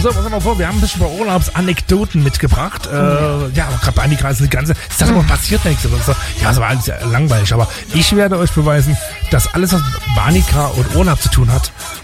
So, pass mal vor, wir haben ein bisschen über Urlaubsanekdoten mitgebracht. Ja, gerade bei Annika ist eine ganze, ich dachte mal, passiert nichts oder so. Ja, das war alles sehr langweilig, aber ich werde euch beweisen, dass alles, was mit Annika und Urlaub zu tun hat,